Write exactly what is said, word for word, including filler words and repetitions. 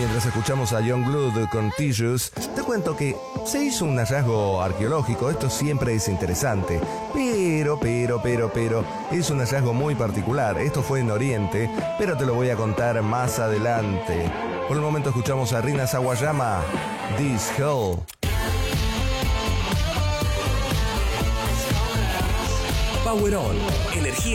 mientras escuchamos a Youngblood con Tissues, te cuento que se hizo un hallazgo arqueológico. Esto siempre es interesante, pero, pero, pero, pero, es un hallazgo muy particular. Esto fue en Oriente, pero te lo voy a contar más adelante. Por el momento escuchamos a Rina Sawayama, This Hell. Power On, energía